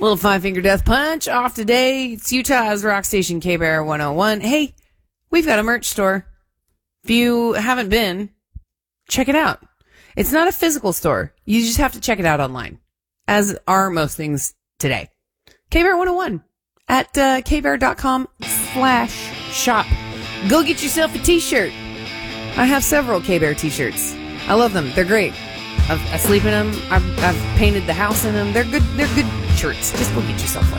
Little five-finger death punch off today. It's Utah's rock station K-Bear 101. Hey, we've got a merch store. If you haven't been, check it out. It's not a physical store. You just have to check it out online, as are most things today. K-Bear 101 at kbear.com/shop. Go get yourself a t-shirt. I have several K-Bear t-shirts. I love them. They're great. I sleep in them. I've painted the house in them. They're good shirts. Just go get yourself one.